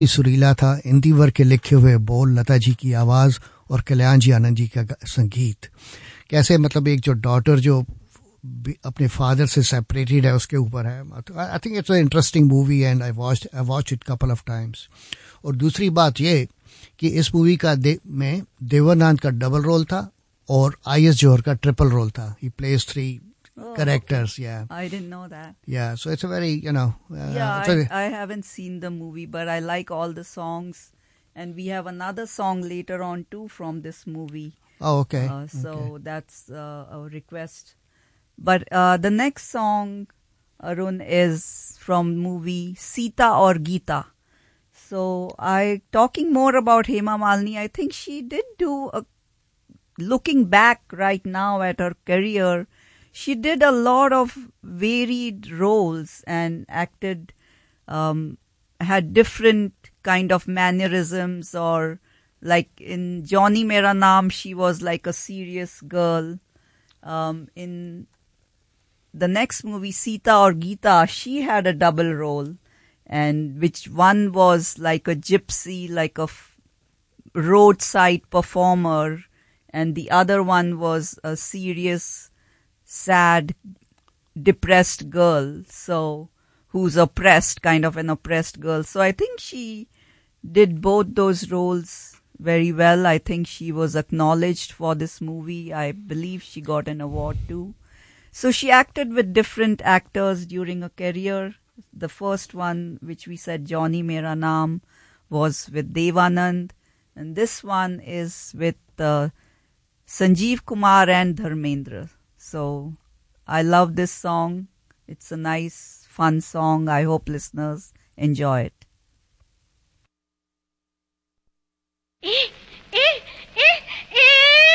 सुरीला था, इंदिवर के लिखे हुए बोल, लता जी की आवाज़ और कल्याण जी आनंद जी का संगीत. कैसे मतलब एक जो डॉटर जो अपने फादर से सेपरेटेड है उसके ऊपर है. I think it's a interesting movie and I watched it couple of times. और दूसरी बात ये कि इस मूवी का में देवानंद का डबल रोल था और आई.एस. जौहर का ट्रिपल रोल था. He plays 3 characters. Okay. Yeah, I didn't know that. yeah, so it's a very I haven't seen the movie, but I like all the songs, and we have another song later on too from this movie. Oh, okay. So Okay. that's a request. But the next song, Arun, is from movie Sita or Geeta. So talking more about Hema Malini, I think she did do looking back right now at her career, she did a lot of varied roles and acted, had different kind of mannerisms, or like in Johnny Mera Naam, she was like a serious girl. In the next movie, Sita or Geeta, she had a double role, and which one was like a gypsy, like a roadside performer, and the other one was a serious, sad, depressed girl, so who's oppressed, kind of an oppressed girl. So I think she did both those roles very well. I think she was acknowledged for this movie. I believe she got an award too. So she acted with different actors during her career. The first one, which we said, Johnny Mera Naam, was with Devanand, and this one is with Sanjeev Kumar and Dharmendra. So I love this song. It's a nice, fun song. I hope listeners enjoy it.